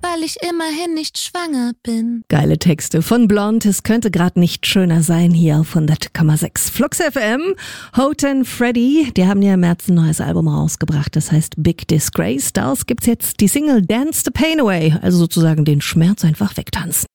weil ich immerhin nicht schwanger bin. Geile Texte von Blond. Es könnte gerade nicht schöner sein hier auf 100,6 Flux FM. Houghton Freddy, die haben ja im März ein neues Album rausgebracht. Das heißt Big Disgrace. Daraus gibt's jetzt die Single Dance the Pain Away. Also sozusagen den Schmerz einfach wegtanzen.